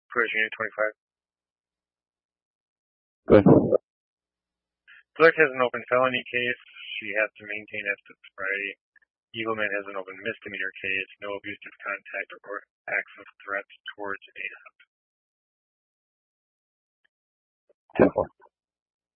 Pushing Unit 25. Good. Flick has an open felony case. She has to maintain absent sobriety. Eagleman has an open misdemeanor case. No abusive contact or acts of threat towards a 10-4.